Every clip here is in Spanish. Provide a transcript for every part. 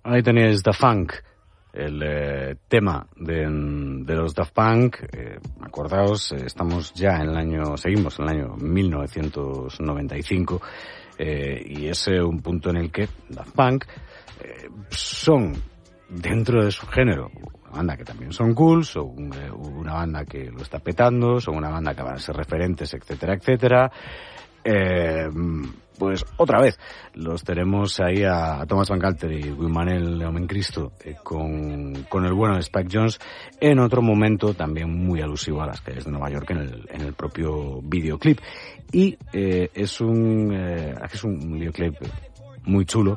Ahí tenéis Daft Punk, el tema de los Daft Punk. Acordaos, seguimos en el año 1995, y es un punto en el que Daft Punk son, dentro de su género, una banda que también son cool, son una banda que lo está petando, son una banda que van a ser referentes, etcétera, etcétera. Pues otra vez los tenemos ahí a Thomas Van Galter y Guy-Manel Leomencristo con el bueno de Spike Jonze, en otro momento también muy alusivo a las calles de Nueva York en el propio videoclip. Y es un videoclip muy chulo,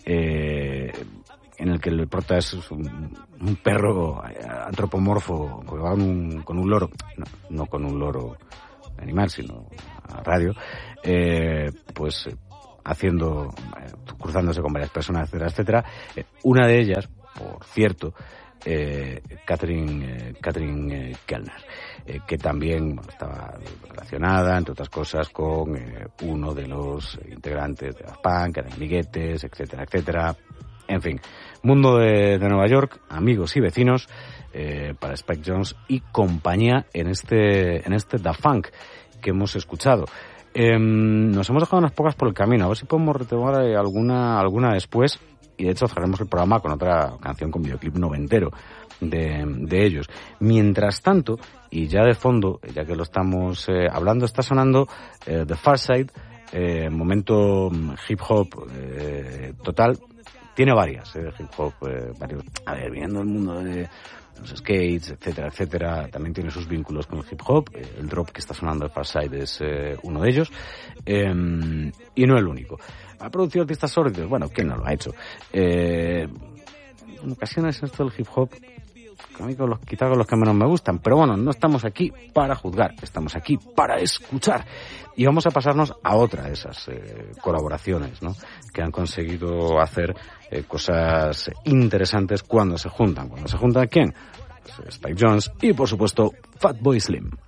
en el que el prota es un perro antropomorfo que va con un loro, no con un loro animal, sino a radio, pues cruzándose con varias personas, etcétera, etcétera. Una de ellas, por cierto, Catherine Kellner, que también estaba relacionada, entre otras cosas, con uno de los integrantes de Daft Punk, que eran amiguetes, etcétera, etcétera. En fin, mundo de Nueva York, amigos y vecinos, para Spike Jonze y compañía en este Daft Punk que hemos escuchado. Nos hemos dejado unas pocas por el camino, a ver si podemos retomar alguna después, y de hecho cerraremos el programa con otra canción con videoclip noventero de ellos. Mientras tanto, y ya de fondo, ya que lo estamos hablando, está sonando The Far Side, momento hip hop total. Tiene varias, hip hop, varios. A ver, viniendo del mundo de los skates, etcétera, etcétera, también tiene sus vínculos con el hip hop. El drop que está sonando de Farside es uno de ellos, y no el único. ¿Ha producido artistas sórdidos? Bueno, ¿quién no lo ha hecho? En ocasiones esto del hip hop, a mí quizá con los que menos me gustan, pero bueno, no estamos aquí para juzgar, estamos aquí para escuchar. Y vamos a pasarnos a otra de esas colaboraciones, ¿no?, que han conseguido hacer cosas interesantes cuando se juntan. ¿Cuando se juntan quién? Pues Spike Jonze y, por supuesto, Fatboy Slim.